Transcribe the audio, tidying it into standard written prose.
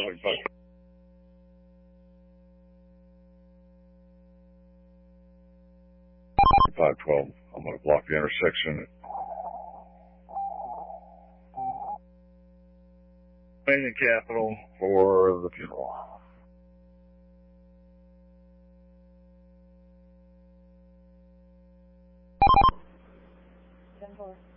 Building 5. 512. I'm going to block the intersection. Main and Capital for the funeral. 10-4.